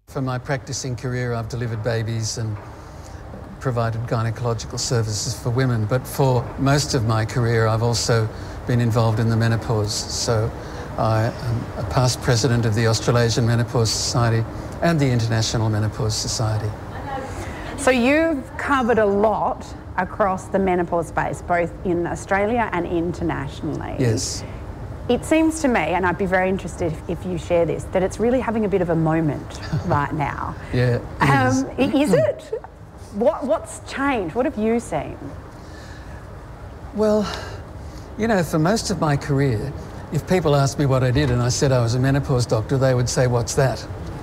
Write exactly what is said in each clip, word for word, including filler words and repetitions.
For my practicing career, I've delivered babies and provided gynecological services for women, but for most of my career I've also been involved in the menopause. So I am a past president of the Australasian Menopause Society and the International Menopause Society. So you've covered a lot across the menopause space, both in Australia and internationally. Yes. It seems to me, and I'd be very interested if, if you share this, that it's really having a bit of a moment right now. Yeah, it um, is. Is it? What, what's changed? What have you seen? Well, you know, for most of my career, if people asked me what I did and I said I was a menopause doctor, they would say, "What's that?"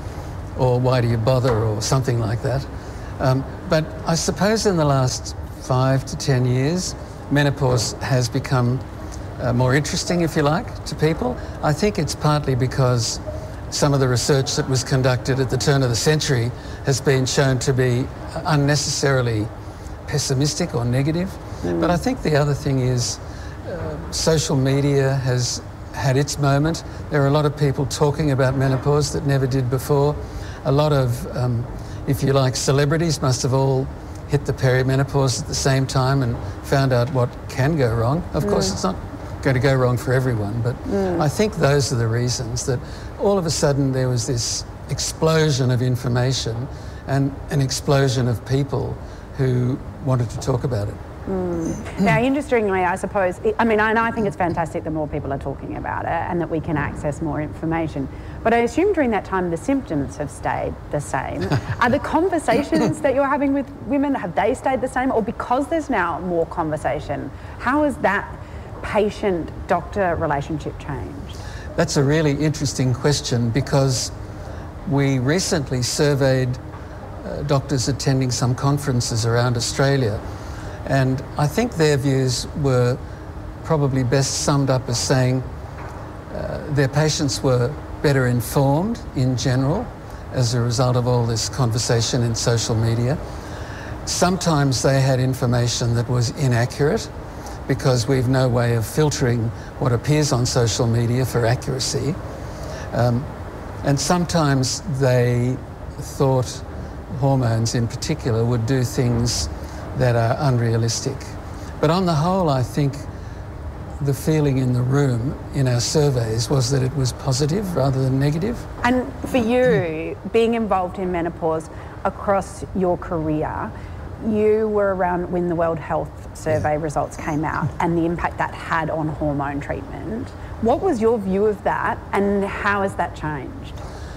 Or "Why do you bother?" or something like that. Um, but I suppose in the last five to ten years, menopause has become uh, more interesting, if you like, to people. I think it's partly because some of the research that was conducted at the turn of the century has been shown to be unnecessarily pessimistic or negative. Mm. But I think the other thing is uh, social media has had its moment. There are a lot of people talking about menopause that never did before. A lot of, um, if you like, celebrities must have all hit the perimenopause at the same time and found out what can go wrong. Of mm. course, it's not going to go wrong for everyone, but mm. I think those are the reasons that all of a sudden there was this explosion of information and an explosion of people who wanted to talk about it. Mm. Now, interestingly, I suppose, it, I mean, I, and I think it's fantastic that more people are talking about it and that we can access more information. But I assume during that time the symptoms have stayed the same. Are the conversations that you're having with women, have they stayed the same? Or because there's now more conversation, how has that patient-doctor relationship changed? That's a really interesting question, because we recently surveyed uh, doctors attending some conferences around Australia, and I think their views were probably best summed up as saying uh, their patients were better informed in general as a result of all this conversation in social media. Sometimes they had information that was inaccurate, because we've no way of filtering what appears on social media for accuracy. Um, and sometimes they thought hormones in particular would do things that are unrealistic. But on the whole, I think the feeling in the room in our surveys was that it was positive rather than negative. And for you, being involved in menopause across your career, you were around when the World Health Survey yeah. results came out and the impact that had on hormone treatment. What was your view of that, and how has that changed?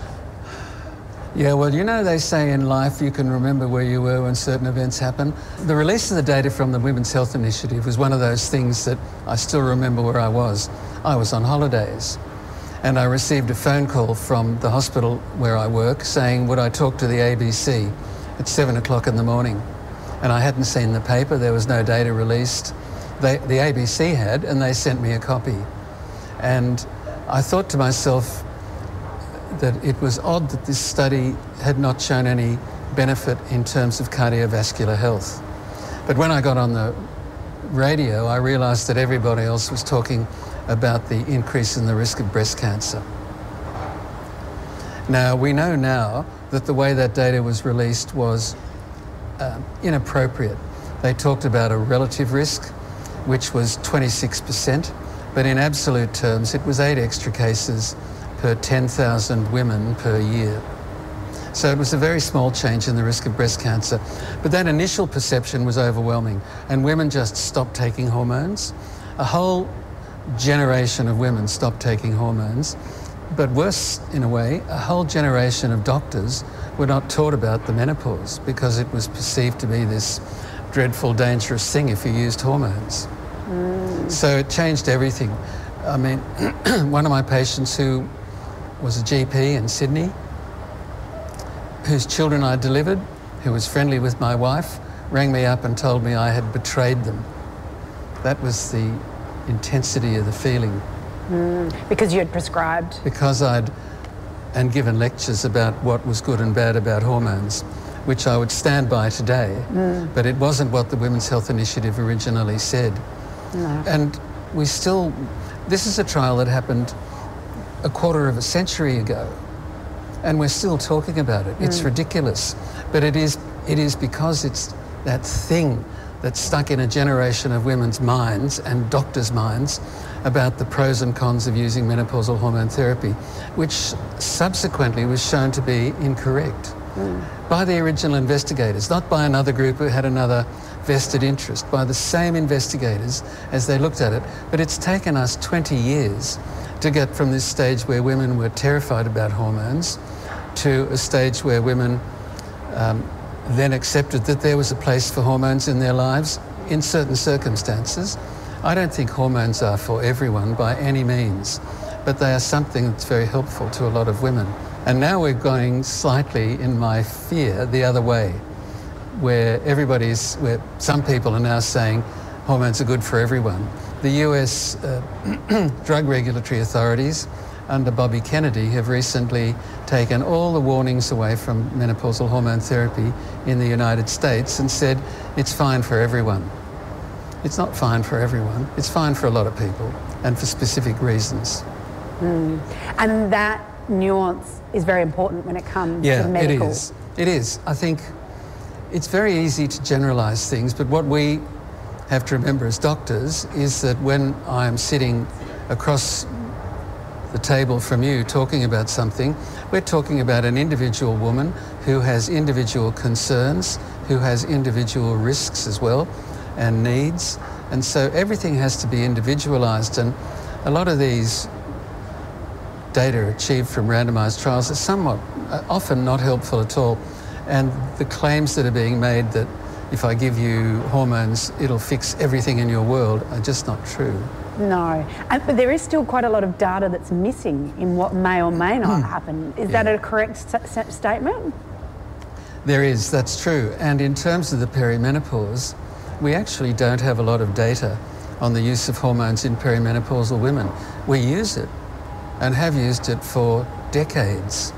Yeah, well, you know, they say in life you can remember where you were when certain events happen. The release of the data from the Women's Health Initiative was one of those things that I still remember where I was. I was on holidays, and I received a phone call from the hospital where I work saying, would I talk to the A B C at seven o'clock in the morning? And I hadn't seen the paper, there was no data released. They, the A B C had, and they sent me a copy. And I thought to myself that it was odd that this study had not shown any benefit in terms of cardiovascular health. But when I got on the radio, I realised that everybody else was talking about the increase in the risk of breast cancer. Now, we know now that the way that data was released was Uh, inappropriate. They talked about a relative risk, which was twenty-six percent, but in absolute terms it was eight extra cases per ten thousand women per year. So it was a very small change in the risk of breast cancer. But that initial perception was overwhelming, and women just stopped taking hormones. A whole generation of women stopped taking hormones. But worse, in a way, a whole generation of doctors were not taught about the menopause because it was perceived to be this dreadful, dangerous thing if you used hormones. Mm. So it changed everything. I mean, one of my patients who was a G P in Sydney, whose children I delivered, who was friendly with my wife, rang me up and told me I had betrayed them. That was the intensity of the feeling. Mm, because you had prescribed? Because I'd and given lectures about what was good and bad about hormones, which I would stand by today, mm. but it wasn't what the Women's Health Initiative originally said. No. And we still, this is a trial that happened a quarter of a century ago, And we're still talking about it. It's mm. ridiculous. But it is, it is because it's that thing that's stuck in a generation of women's minds and doctors' minds about the pros and cons of using menopausal hormone therapy, which subsequently was shown to be incorrect mm. by the original investigators, not by another group who had another vested interest, by the same investigators as they looked at it. But it's taken us twenty years to get from this stage where women were terrified about hormones to a stage where women um, then accepted that there was a place for hormones in their lives in certain circumstances. I don't think hormones are for everyone by any means, but they are something that's very helpful to a lot of women. And now we're going slightly, in my fear, the other way, where everybody's, where some people are now saying hormones are good for everyone. The U S uh, drug regulatory authorities under Bobby Kennedy have recently taken all the warnings away from menopausal hormone therapy in the United States and said it's fine for everyone. It's not fine for everyone. It's fine for a lot of people and for specific reasons. Mm. And that nuance is very important when it comes yeah, to medical. Yeah, it is. It is. I think it's very easy to generalise things, but what we have to remember as doctors is that when I'm sitting across the table from you talking about something, we're talking about an individual woman who has individual concerns, who has individual risks as well and needs, and so everything has to be individualised. And a lot of these data achieved from randomised trials are somewhat uh, often not helpful at all, and the claims that are being made that if I give you hormones it'll fix everything in your world are just not true. No, and, but there is still quite a lot of data that's missing in what may or may not happen. Is yeah. that a correct st statement? There is, that's true. And in terms of the perimenopause, we actually don't have a lot of data on the use of hormones in perimenopausal women. We use it and have used it for decades,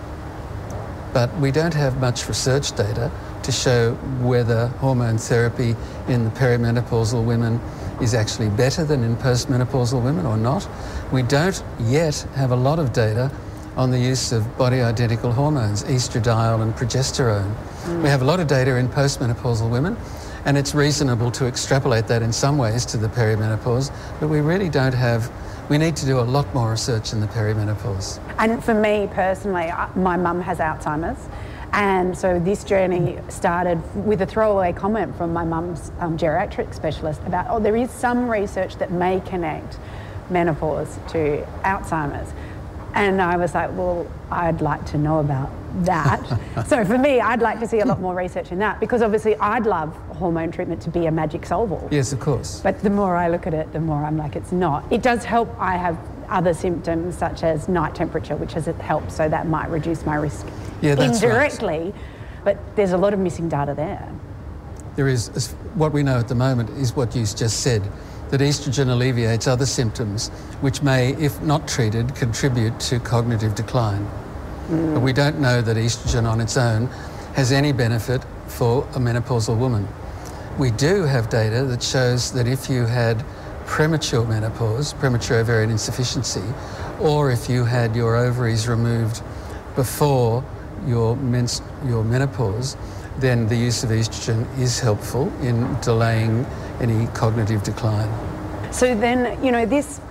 but we don't have much research data to show whether hormone therapy in the perimenopausal women is actually better than in postmenopausal women or not. We don't yet have a lot of data on the use of body-identical hormones, estradiol and progesterone. Mm. We have a lot of data in postmenopausal women, and it's reasonable to extrapolate that in some ways to the perimenopause, but we really don't have, we need to do a lot more research in the perimenopause. And for me personally, my mum has Alzheimer's, and so this journey started with a throwaway comment from my mum's um, geriatric specialist about, oh, there is some research that may connect menopause to Alzheimer's. And I was like, well, I'd like to know about that. So for me, I'd like to see a lot more research in that, because obviously I'd love hormone treatment to be a magic solve-all. Yes, of course. But the more I look at it, the more I'm like, it's not. It does help. I have other symptoms such as night temperature, which has helped, so that might reduce my risk yeah, that's indirectly. Right. But there's a lot of missing data there. There is. What we know at the moment is what you just said, that estrogen alleviates other symptoms which may, if not treated, contribute to cognitive decline. Mm. But we don't know that estrogen on its own has any benefit for a menopausal woman. We do have data that shows that if you had premature menopause, premature ovarian insufficiency, or if you had your ovaries removed before your, men's, your menopause, then the use of estrogen is helpful in delaying any cognitive decline. So then, you know, this,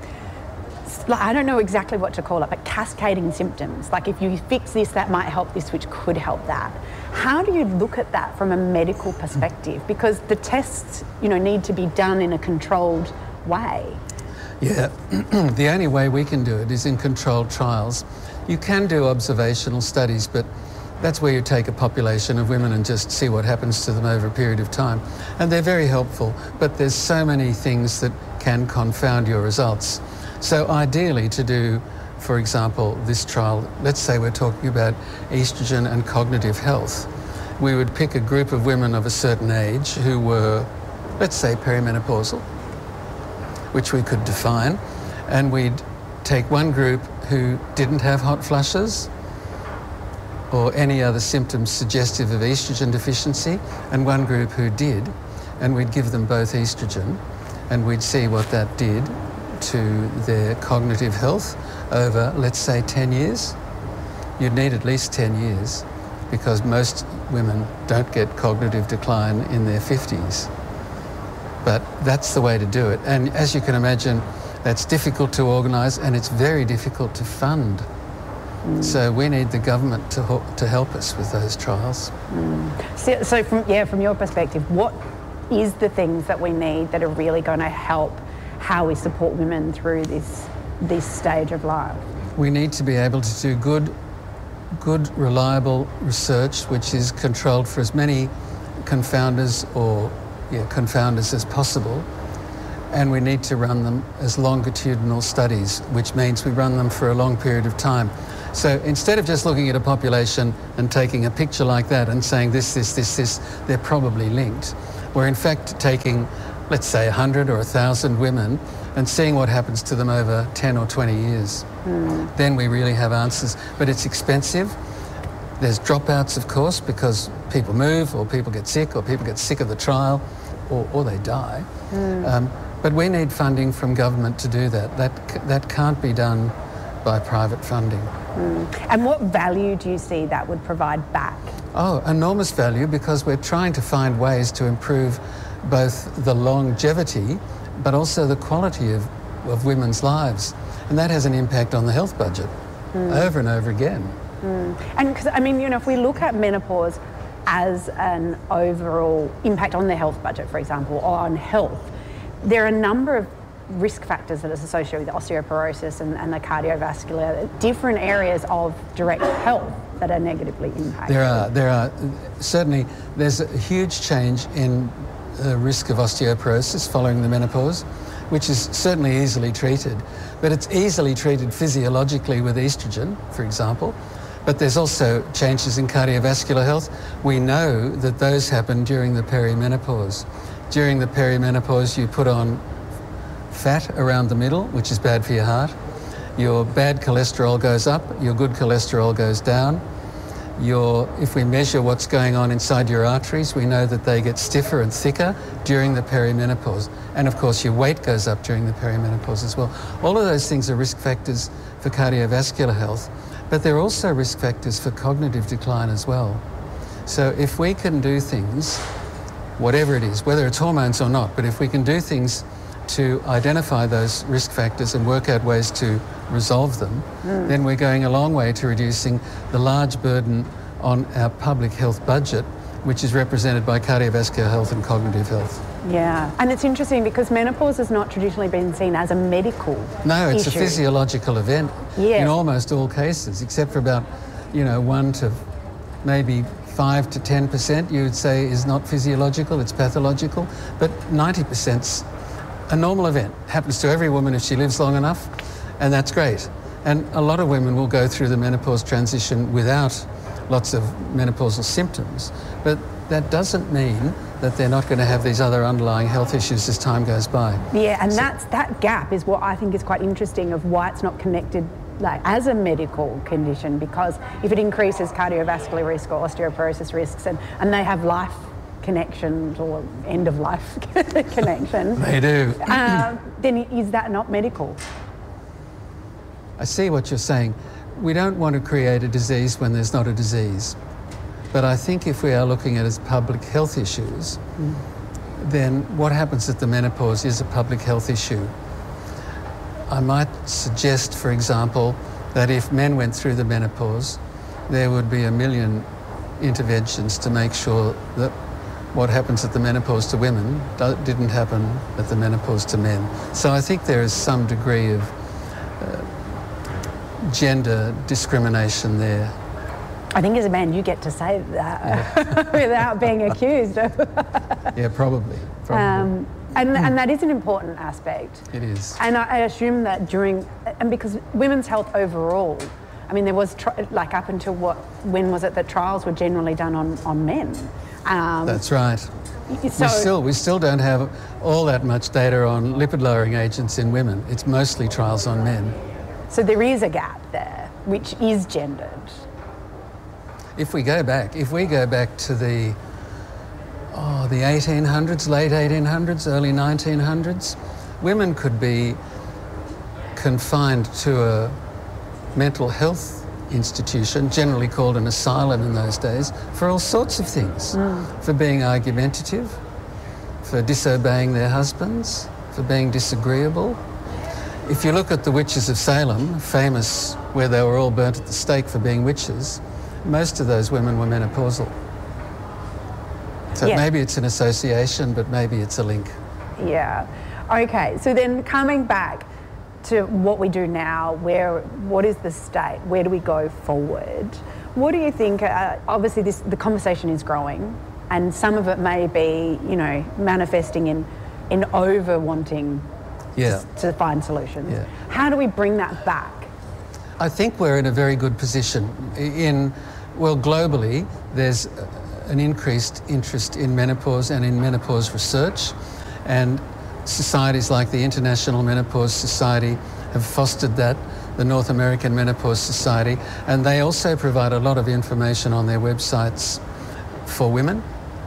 I don't know exactly what to call it, but cascading symptoms. Like if you fix this, that might help this, which could help that. How do you look at that from a medical perspective? Because the tests, you know, need to be done in a controlled way. Yeah, the only way we can do it is in controlled trials. You can do observational studies, but that's where you take a population of women and just see what happens to them over a period of time. And they're very helpful, but there's so many things that can confound your results. So ideally to do, for example, this trial, let's say we're talking about estrogen and cognitive health, we would pick a group of women of a certain age who were, let's say, perimenopausal, which we could define, and we'd take one group who didn't have hot flushes or any other symptoms suggestive of estrogen deficiency, and one group who did, and we'd give them both estrogen, and we'd see what that did to their cognitive health over, let's say, ten years. you'd need at least ten years, because most women don't get cognitive decline in their fifties. But that's the way to do it. And as you can imagine, that's difficult to organise, and it's very difficult to fund. Mm. So we need the government to, ho- to help us with those trials. Mm. So, so from, yeah, from your perspective, what is the things that we need that are really going to help how we support women through this, this stage of life? We need to be able to do good, good, reliable research, which is controlled for as many confounders or yeah, confounders as possible. And we need to run them as longitudinal studies, which means we run them for a long period of time. So instead of just looking at a population and taking a picture like that and saying this, this, this, this, they're probably linked. We're in fact taking, let's say, one hundred or one thousand women and seeing what happens to them over ten or twenty years. Mm. Then we really have answers. But it's expensive. There's dropouts, of course, because people move or people get sick or people get sick of the trial or, or they die. Mm. Um, but we need funding from government to do that. That, that can't be done by private funding. Mm. And what value do you see that would provide back? Oh, enormous value, because we're trying to find ways to improve both the longevity but also the quality of, of women's lives. And that has an impact on the health budget mm. over and over again. Mm. And because, I mean, you know, if we look at menopause as an overall impact on the health budget, for example, or on health, there are a number of risk factors that is associated with osteoporosis and, and the cardiovascular, different areas of direct health that are negatively impacted. There are, there are, certainly there's a huge change in the risk of osteoporosis following the menopause, which is certainly easily treated. But it's easily treated physiologically with estrogen, for example. But there's also changes in cardiovascular health. We know that those happen during the perimenopause. During the perimenopause, you put on fat around the middle, which is bad for your heart. Your bad cholesterol goes up, your good cholesterol goes down. Your, if we measure what's going on inside your arteries, we know that they get stiffer and thicker during the perimenopause. And of course, your weight goes up during the perimenopause as well. All of those things are risk factors for cardiovascular health, but they're also risk factors for cognitive decline as well. So if we can do things, whatever it is, whether it's hormones or not, but if we can do things to identify those risk factors and work out ways to resolve them, mm. then we're going a long way to reducing the large burden on our public health budget, which is represented by cardiovascular health and cognitive health. Yeah, and it's interesting because menopause has not traditionally been seen as a medical No, it's issue. a physiological event yes. in almost all cases, except for about, you know, one to maybe five to ten percent you would say is not physiological, it's pathological, but ninety percent's a normal event. Happens to every woman if she lives long enough, and that's great. And a lot of women will go through the menopause transition without lots of menopausal symptoms, but that doesn't mean that they're not going to have these other underlying health issues as time goes by. Yeah, and so, that's that gap is what I think is quite interesting of why it's not connected like as a medical condition, because if it increases cardiovascular risk or osteoporosis risks and, and they have life connections or end of life connection. They do. Uh, then is that not medical? I see what you're saying. We don't want to create a disease when there's not a disease. But I think if we are looking at it as public health issues, mm. then what happens at the menopause is a public health issue. I might suggest, for example, that if men went through the menopause, there would be a million interventions to make sure that what happens at the menopause to women didn't happen at the menopause to men. So I think there is some degree of uh, gender discrimination there. I think as a man you get to say that yeah. without being accused of. Yeah, probably. probably. Um, and, and that is an important aspect. It is. And I, I assume that during, and because women's health overall, I mean, there was, tri- like up until what, when was it that trials were generally done on, on men? Um, That's right. So we still we still don't have all that much data on lipid-lowering agents in women. It's mostly trials on men. So there is a gap there, which is gendered. If we go back, if we go back to the oh the eighteen hundreds, late eighteen hundreds, early nineteen hundreds, women could be confined to a mental health institution, generally called an asylum in those days, for all sorts of things. Mm. For being argumentative, for disobeying their husbands, for being disagreeable. If you look at the witches of Salem, famous where they were all burnt at the stake for being witches, most of those women were menopausal. So yeah. Maybe it's an association, but maybe it's a link. Yeah. Okay, so then coming back to what we do now, where, what is the state? Where do we go forward? What do you think? Uh, obviously, this the conversation is growing, and some of it may be, you know, manifesting in in over wanting yeah. to, to find solutions. Yeah. How do we bring that back? I think we're in a very good position. In well, globally, there's an increased interest in menopause and in menopause research, and societies like the International Menopause Society have fostered that, the North American Menopause Society, and they also provide a lot of information on their websites for women,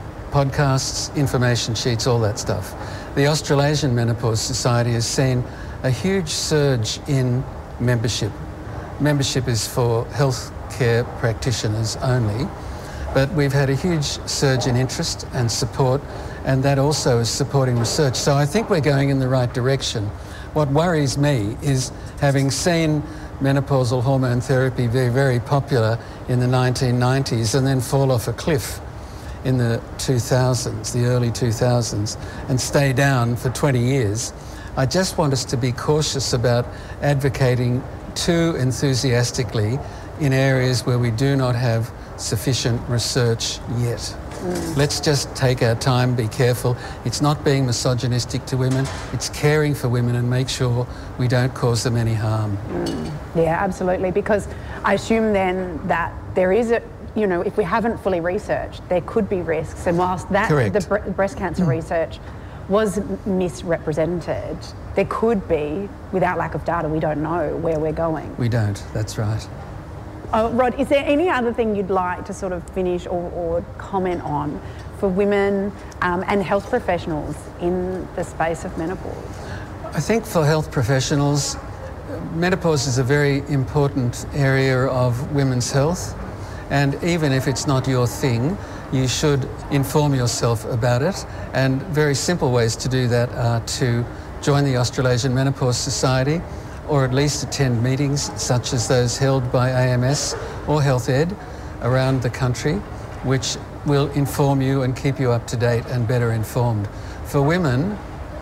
podcasts, information sheets, all that stuff. The Australasian Menopause Society has seen a huge surge in membership. Membership is for healthcare practitioners only, but we've had a huge surge in interest and support, and that also is supporting research. So I think we're going in the right direction. What worries me is having seen menopausal hormone therapy be very popular in the nineteen nineties and then fall off a cliff in the two thousands, the early two thousands, and stay down for twenty years. I just want us to be cautious about advocating too enthusiastically in areas where we do not have sufficient research yet. Mm. Let's just take our time, be careful. It's not being misogynistic to women, it's caring for women and make sure we don't cause them any harm. Mm. Yeah, absolutely, because I assume then that there is a, you know, if we haven't fully researched, there could be risks, and whilst that Correct. the bre- breast cancer mm. research was misrepresented, there could be, without lack of data, we don't know where we're going. We don't, that's right. Oh, Rod, is there any other thing you'd like to sort of finish or, or comment on for women um, and health professionals in the space of menopause? I think for health professionals, menopause is a very important area of women's health, and even if it's not your thing, you should inform yourself about it, and very simple ways to do that are to join the Australasian Menopause Society, or at least attend meetings such as those held by A M S or Health Ed around the country, which will inform you and keep you up to date and better informed. For women,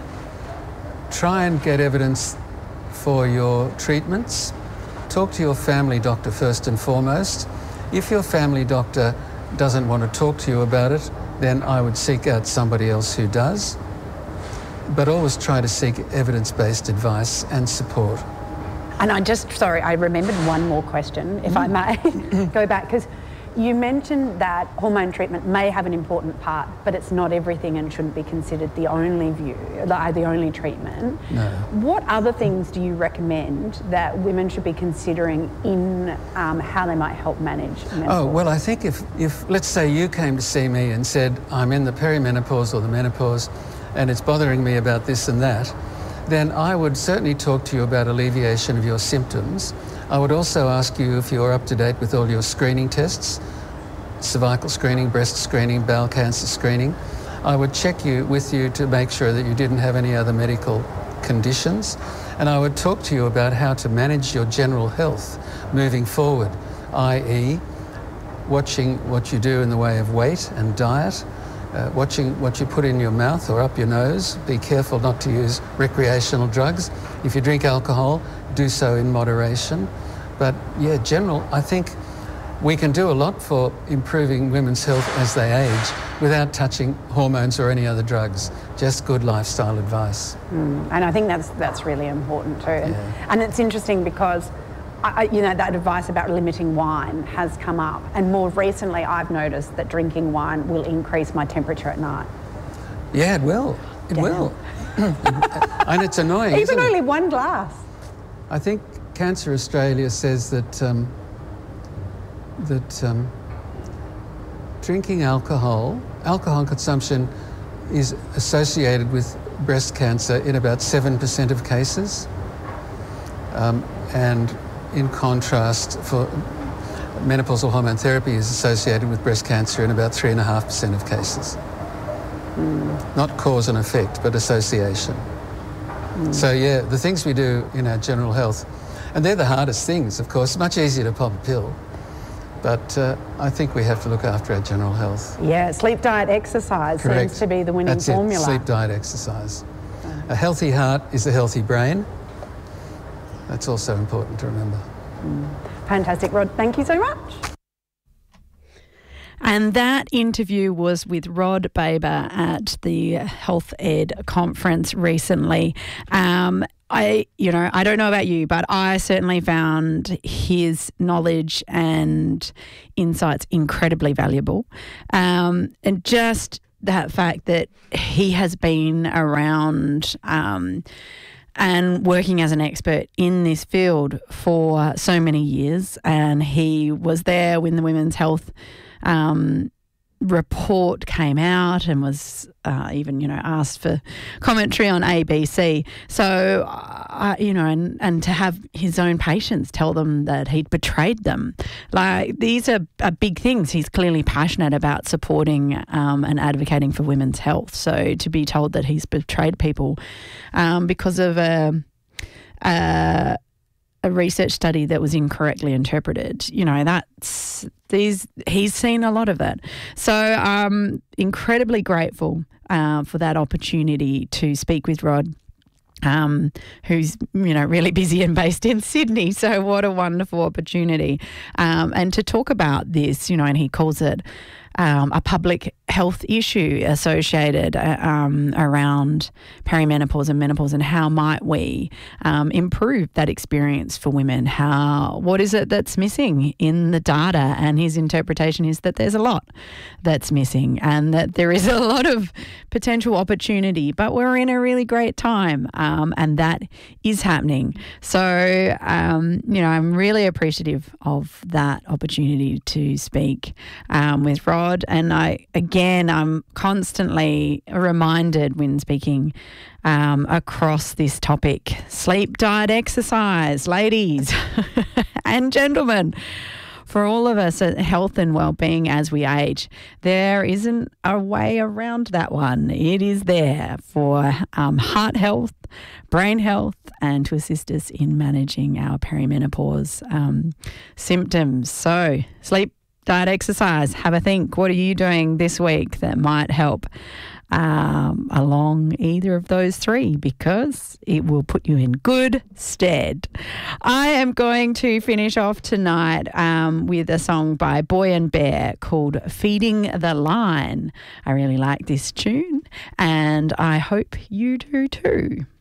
try and get evidence for your treatments. Talk to your family doctor first and foremost. If your family doctor doesn't want to talk to you about it, then I would seek out somebody else who does. But always try to seek evidence-based advice and support. And I just, sorry, I remembered one more question, if mm. I may go back, because you mentioned that hormone treatment may have an important part, but it's not everything and shouldn't be considered the only view, the only treatment. No. What other things do you recommend that women should be considering in um, how they might help manage menopause? Oh, well, I think if, if, let's say you came to see me and said, I'm in the perimenopause or the menopause, and it's bothering me about this and that, then I would certainly talk to you about alleviation of your symptoms. I would also ask you if you're up to date with all your screening tests, cervical screening, breast screening, bowel cancer screening. I would check you with you to make sure that you didn't have any other medical conditions. And I would talk to you about how to manage your general health moving forward, that is watching what you do in the way of weight and diet, Uh, watching what you put in your mouth or up your nose. Be careful not to use recreational drugs. If you drink alcohol, do so in moderation. But yeah, general, I think we can do a lot for improving women's health as they age without touching hormones or any other drugs. Just good lifestyle advice. Mm, and I think that's that's really important too. And, yeah. and it's interesting because I, you know, that advice about limiting wine has come up, and more recently I've noticed that drinking wine will increase my temperature at night. Yeah, it will. It Damn. will. And it's annoying, Even isn't it? only one glass. I think Cancer Australia says that um, that um, drinking alcohol, alcohol consumption is associated with breast cancer in about seven percent of cases. Um, and in contrast, for menopausal hormone therapy is associated with breast cancer in about three point five percent of cases. Mm. Not cause and effect, but association. Mm. So, yeah, the things we do in our general health, and they're the hardest things, of course. It's much easier to pop a pill, but uh, I think we have to look after our general health. Yeah, sleep, diet, exercise Correct. seems to be the winning That's formula. It. Sleep, diet, exercise. A healthy heart is a healthy brain. That's also important to remember. Mm. Fantastic, Rod. Thank you so much. And that interview was with Rod Baber at the Health Ed conference recently. Um, I, you know, I don't know about you, but I certainly found his knowledge and insights incredibly valuable. Um, and just that fact that he has been around um, and working as an expert in this field for so many years, and he was there when the Women's Health um, report came out and was uh, even, you know, asked for commentary on A B C. So, uh, you know, and, and to have his own patients tell them that he'd betrayed them. Like, these are, are big things. He's clearly passionate about supporting um, and advocating for women's health. So to be told that he's betrayed people um, because of a... a a research study that was incorrectly interpreted, you know, that's these. He's seen a lot of that. So I'm incredibly grateful uh, for that opportunity to speak with Rod, um, who's, you know, really busy and based in Sydney. So what a wonderful opportunity. Um, and to talk about this, you know, and he calls it Um, a public health issue associated uh, um, around perimenopause and menopause, and how might we um, improve that experience for women? How, what is it that's missing in the data? And his interpretation is that there's a lot that's missing, and that there is a lot of potential opportunity, but we're in a really great time, um, and that is happening. So, um, you know, I'm really appreciative of that opportunity to speak um, with Rod. And I, again, I'm constantly reminded when speaking um, across this topic: sleep, diet, exercise, ladies and gentlemen. For all of us, health and well-being as we age, there isn't a way around that one. It is there for um, heart health, brain health, and to assist us in managing our perimenopause um, symptoms. So, sleep, diet, exercise, have a think. What are you doing this week that might help um, along either of those three, because it will put you in good stead. I am going to finish off tonight um, with a song by Boy and Bear called Feeding the Line. I really like this tune, and I hope you do too.